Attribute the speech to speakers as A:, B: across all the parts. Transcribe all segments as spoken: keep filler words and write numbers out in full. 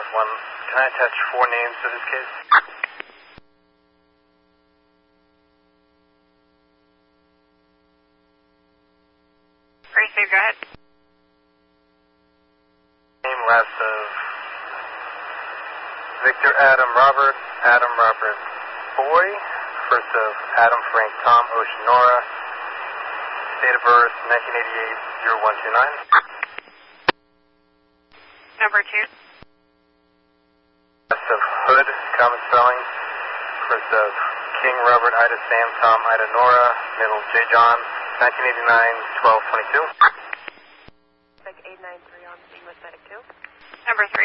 A: one. Can I attach four names to this case?
B: Very safe, go ahead.
A: Name last of Victor Adam Robert, Adam Robert Boy, first of Adam Frank Tom Ocean Nora, date of birth nineteen eighty-eight, zero one two nine.
B: Number two.
A: Last of Hood, common spelling, first of King Robert Ida Sam Tom Ida Nora, middle J John, nineteen eighty-nine, twelve twenty-two.
B: eight nine three on scene with medic two. Number three.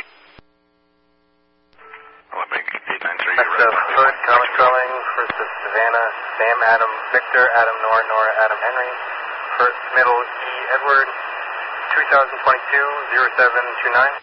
C: Olympic eight nine three.
A: Last of Hood, common spelling, first of Savannah, Sam Adam Victor Adam Nora Nora Adam Henry, first middle E Edward, two thousand twenty-two, zero seven two nine.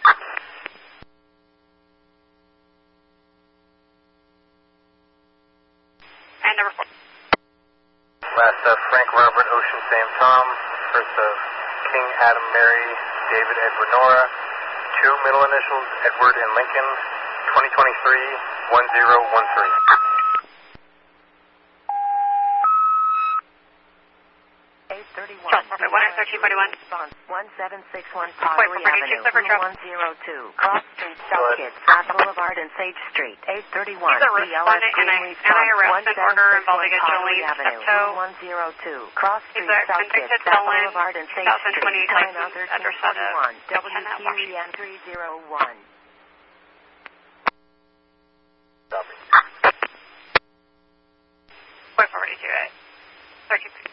B: And number four.
A: Last of Frank Robert Ocean Sam Tom, first of King Adam Mary David Edward Nora, two middle initials Edward and Lincoln, twenty twenty-three, one zero one three.
D: eight thirty-one.
B: Charles Morphet, one thirteen forty-one.
D: Response one seven six one
B: Wait,
D: Pottery
B: for
D: Avenue,
B: Super Truck.
D: one zero two, Cross Street, Southgate, South Boulevard, and Sage Street. eight thirty-one.
B: He's a
D: B L S
B: respondent in a,
D: Green
B: in a arrest
D: Response
B: and order involving a
D: Pottery
B: Jolene
D: Avenue,
B: Steptoe.
D: one zero two, Cross
B: He's
D: Street,
B: a
D: Southgate,
B: convicted
D: South
B: felon,
D: Boulevard, and Sage
B: twenty
D: Street.
B: twenty
D: Time
B: license,
D: thirteen
B: address out of
D: forty-one,
B: McKenna,
D: W Q E N three zero one.
A: Copy.
B: Wait for me to do it. thirteen